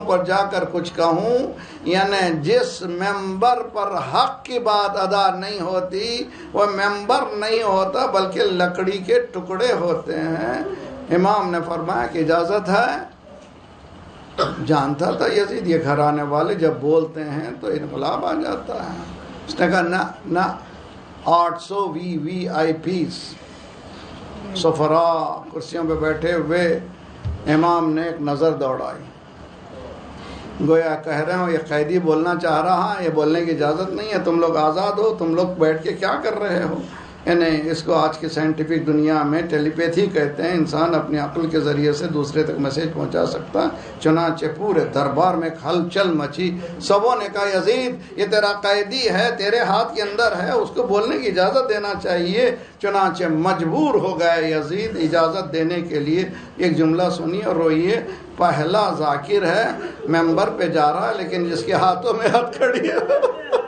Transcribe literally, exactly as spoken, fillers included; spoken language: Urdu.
پر جا کر کچھ کہوں، یعنی جس ممبر پر حق کی بات ادا نہیں ہوتی وہ ممبر نہیں ہوتا بلکہ لکڑی کے ٹکڑے ہوتے ہیں۔ امام نے فرمایا کہ اجازت ہے۔ جانتا تھا یزید یہ گھرانے والے جب بولتے ہیں تو انقلاب آ جاتا ہے۔ اس نے کہا نہ نہ، آٹھ سو وی وی آئی پیز سفراء کرسیوں پہ بیٹھے ہوئے، امام نے ایک نظر دوڑائی، گویا کہہ رہے ہو یہ قیدی بولنا چاہ رہا ہے، یہ بولنے کی اجازت نہیں ہے، تم لوگ آزاد ہو، تم لوگ بیٹھ کے کیا کر رہے ہو؟ یعنی اس کو آج کی سائنٹیفک دنیا میں ٹیلی پیتھی کہتے ہیں، انسان اپنی عقل کے ذریعے سے دوسرے تک میسج پہنچا سکتا۔ چنانچہ پورے دربار میں ہلچل مچی، سبوں نے کہا یزید یہ تیرا قیدی ہے، تیرے ہاتھ کے اندر ہے، اس کو بولنے کی اجازت دینا چاہیے۔ چنانچہ مجبور ہو گئے یزید اجازت دینے کے لیے۔ ایک جملہ سنیے اور روئیے، پہلا ذاکر ہے، ممبر پہ جا رہا ہے لیکن جس کے ہاتھوں میں ہتھ کھڑی ہے